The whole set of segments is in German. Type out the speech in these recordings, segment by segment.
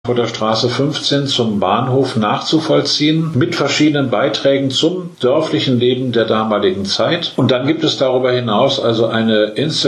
vor der Straße 15 zum Bahnhof nachzuvollziehen, mit verschiedenen Beiträgen zum dörflichen Leben der damaligen Zeit. Und dann gibt es darüber hinaus also eine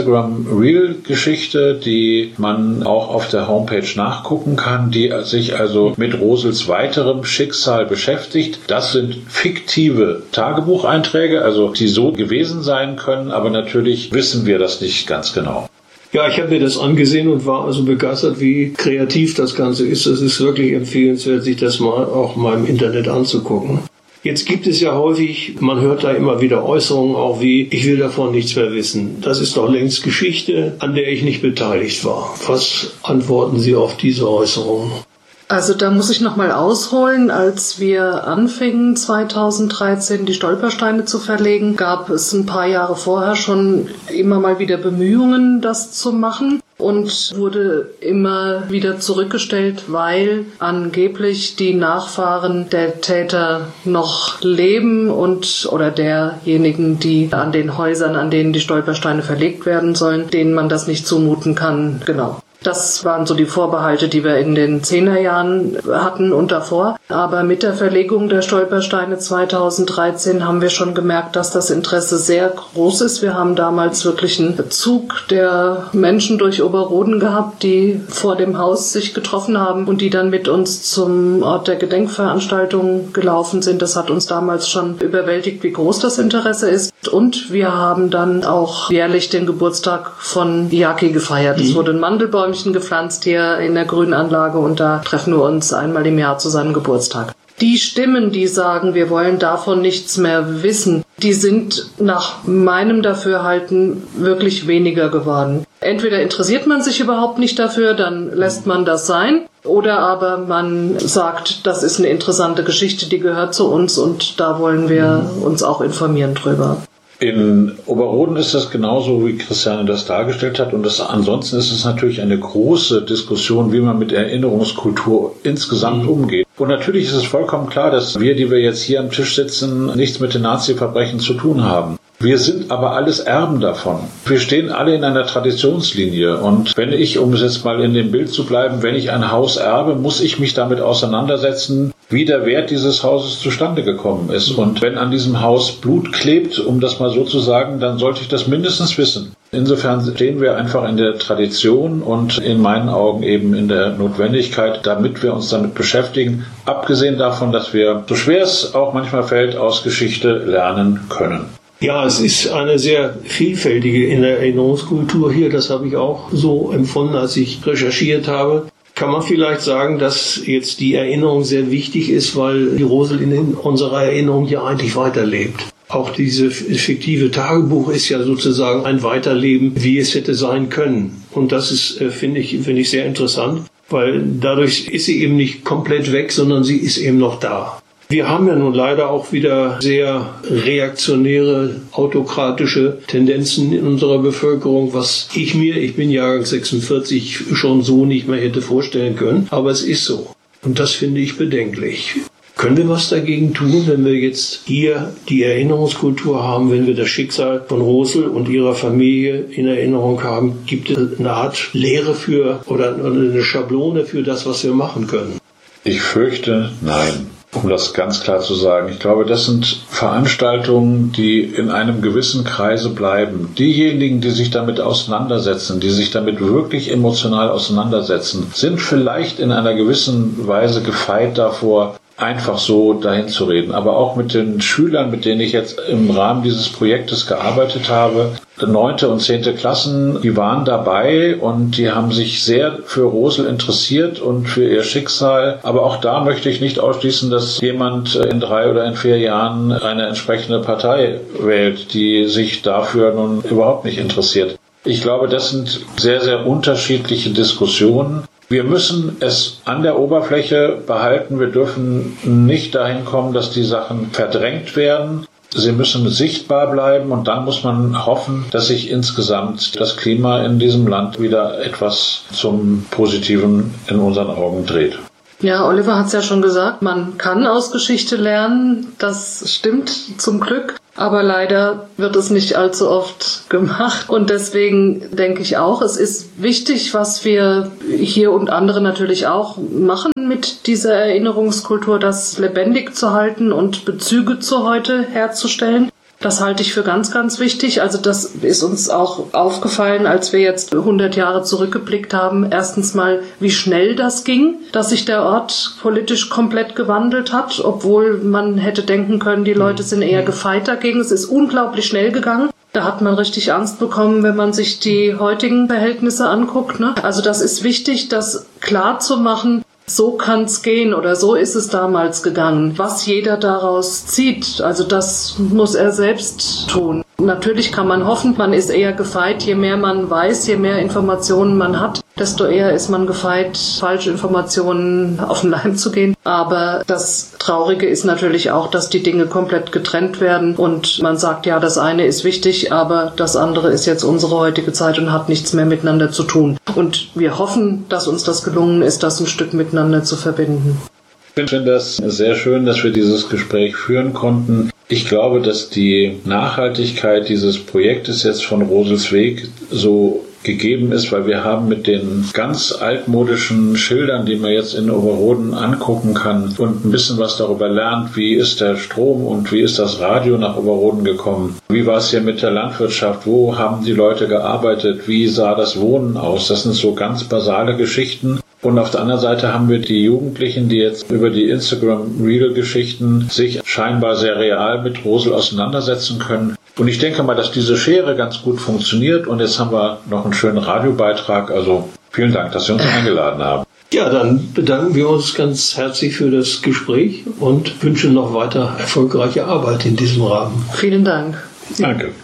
Instagram-Reel-Geschichte, die man auch auf der Homepage nachgucken kann, die sich also mit Rosels weiterem Schicksal beschäftigt. Das sind fiktive Tagebucheinträge, also die so gewesen sein können, aber natürlich wissen wir das nicht ganz genau. Ja, ich habe mir das angesehen und war also begeistert, wie kreativ das Ganze ist. Es ist wirklich empfehlenswert, sich das auch mal im Internet anzugucken. Jetzt gibt es ja häufig, man hört da immer wieder Äußerungen auch wie, ich will davon nichts mehr wissen. Das ist doch längst Geschichte, an der ich nicht beteiligt war. Was antworten Sie auf diese Äußerungen? Also da muss ich nochmal ausholen. Als wir anfingen 2013 die Stolpersteine zu verlegen, gab es ein paar Jahre vorher schon immer mal wieder Bemühungen, das zu machen. Und wurde immer wieder zurückgestellt, weil angeblich die Nachfahren der Täter noch leben oder derjenigen, die an den Häusern, an denen die Stolpersteine verlegt werden sollen, denen man das nicht zumuten kann. Genau. Das waren so die Vorbehalte, die wir in den 10er Jahren hatten und davor. Aber mit der Verlegung der Stolpersteine 2013 haben wir schon gemerkt, dass das Interesse sehr groß ist. Wir haben damals wirklich einen Bezug der Menschen durch Oberroden gehabt, die vor dem Haus sich getroffen haben und die dann mit uns zum Ort der Gedenkveranstaltung gelaufen sind. Das hat uns damals schon überwältigt, wie groß das Interesse ist. Und wir haben dann auch jährlich den Geburtstag von Jaki gefeiert. Es wurde ein Mandelbäumchen gepflanzt hier in der Grünanlage und da treffen wir uns einmal im Jahr zu seinem Geburtstag. Die Stimmen, die sagen, wir wollen davon nichts mehr wissen, die sind nach meinem Dafürhalten wirklich weniger geworden. Entweder interessiert man sich überhaupt nicht dafür, dann lässt man das sein, oder aber man sagt, das ist eine interessante Geschichte, die gehört zu uns und da wollen wir uns auch informieren drüber. In Oberroden ist das genauso, wie Christiane das dargestellt hat. Und ansonsten ist es natürlich eine große Diskussion, wie man mit Erinnerungskultur insgesamt umgeht. Und natürlich ist es vollkommen klar, dass wir, die wir jetzt hier am Tisch sitzen, nichts mit den Nazi-Verbrechen zu tun haben. Wir sind aber alles Erben davon. Wir stehen alle in einer Traditionslinie. Und wenn ich, um es jetzt mal in dem Bild zu bleiben, wenn ich ein Haus erbe, muss ich mich damit auseinandersetzen, wie der Wert dieses Hauses zustande gekommen ist. Und wenn an diesem Haus Blut klebt, um das mal so zu sagen, dann sollte ich das mindestens wissen. Insofern stehen wir einfach in der Tradition und in meinen Augen eben in der Notwendigkeit, damit wir uns damit beschäftigen, abgesehen davon, dass wir, so schwer es auch manchmal fällt, aus Geschichte lernen können. Ja, es ist eine sehr vielfältige Erinnerungskultur hier. Das habe ich auch so empfunden, als ich recherchiert habe. Kann man vielleicht sagen, dass jetzt die Erinnerung sehr wichtig ist, weil die Rosel in unserer Erinnerung ja eigentlich weiterlebt. Auch dieses fiktive Tagebuch ist ja sozusagen ein Weiterleben, wie es hätte sein können. Und das ist, finde ich sehr interessant, weil dadurch ist sie eben nicht komplett weg, sondern sie ist eben noch da. Wir haben ja nun leider auch wieder sehr reaktionäre, autokratische Tendenzen in unserer Bevölkerung, was ich bin Jahrgang 46, schon so nicht mehr hätte vorstellen können. Aber es ist so. Und das finde ich bedenklich. Können wir was dagegen tun, wenn wir jetzt hier die Erinnerungskultur haben, wenn wir das Schicksal von Rosel und ihrer Familie in Erinnerung haben? Gibt es eine Art Lehre oder eine Schablone für das, was wir machen können? Ich fürchte, nein. Um das ganz klar zu sagen. Ich glaube, das sind Veranstaltungen, die in einem gewissen Kreise bleiben. Diejenigen, die sich damit auseinandersetzen, die sich damit wirklich emotional auseinandersetzen, sind vielleicht in einer gewissen Weise gefeit davor, einfach so dahin zu reden. Aber auch mit den Schülern, mit denen ich jetzt im Rahmen dieses Projektes gearbeitet habe, 9. und 10. Klassen, die waren dabei und die haben sich sehr für Rosel interessiert und für ihr Schicksal. Aber auch da möchte ich nicht ausschließen, dass jemand in 3 oder in 4 Jahren eine entsprechende Partei wählt, die sich dafür nun überhaupt nicht interessiert. Ich glaube, das sind sehr, sehr unterschiedliche Diskussionen. Wir müssen es an der Oberfläche behalten. Wir dürfen nicht dahin kommen, dass die Sachen verdrängt werden. Sie müssen sichtbar bleiben und dann muss man hoffen, dass sich insgesamt das Klima in diesem Land wieder etwas zum Positiven in unseren Augen dreht. Ja, Oliver hat es ja schon gesagt, man kann aus Geschichte lernen, das stimmt zum Glück. Aber leider wird es nicht allzu oft gemacht. Und deswegen denke ich auch, es ist wichtig, was wir hier und andere natürlich auch machen mit dieser Erinnerungskultur, das lebendig zu halten und Bezüge zu heute herzustellen. Das halte ich für ganz, ganz wichtig. Also das ist uns auch aufgefallen, als wir jetzt 100 Jahre zurückgeblickt haben. Erstens mal, wie schnell das ging, dass sich der Ort politisch komplett gewandelt hat, obwohl man hätte denken können, die Leute sind eher gefeit dagegen. Es ist unglaublich schnell gegangen. Da hat man richtig Angst bekommen, wenn man sich die heutigen Verhältnisse anguckt, ne? Also das ist wichtig, das klar zu machen. So kann's gehen oder so ist es damals gegangen. Was jeder daraus zieht, also das muss er selbst tun. Natürlich kann man hoffen, man ist eher gefeit, je mehr man weiß, je mehr Informationen man hat, desto eher ist man gefeit, falsche Informationen auf den Leim zu gehen. Aber das Traurige ist natürlich auch, dass die Dinge komplett getrennt werden und man sagt, ja, das eine ist wichtig, aber das andere ist jetzt unsere heutige Zeit und hat nichts mehr miteinander zu tun. Und wir hoffen, dass uns das gelungen ist, das ein Stück miteinander zu verbinden. Ich finde das sehr schön, dass wir dieses Gespräch führen konnten. Ich glaube, dass die Nachhaltigkeit dieses Projektes jetzt von Roselsweg so gegeben ist, weil wir haben mit den ganz altmodischen Schildern, die man jetzt in Oberroden angucken kann und ein bisschen was darüber lernt, wie ist der Strom und wie ist das Radio nach Oberroden gekommen, wie war es hier mit der Landwirtschaft, wo haben die Leute gearbeitet, wie sah das Wohnen aus, das sind so ganz basale Geschichten. Und auf der anderen Seite haben wir die Jugendlichen, die jetzt über die Instagram-Reel-Geschichten sich scheinbar sehr real mit Rosel auseinandersetzen können. Und ich denke mal, dass diese Schere ganz gut funktioniert. Und jetzt haben wir noch einen schönen Radiobeitrag. Also vielen Dank, dass Sie uns eingeladen haben. Ja, dann bedanken wir uns ganz herzlich für das Gespräch und wünschen noch weiter erfolgreiche Arbeit in diesem Rahmen. Vielen Dank. Danke.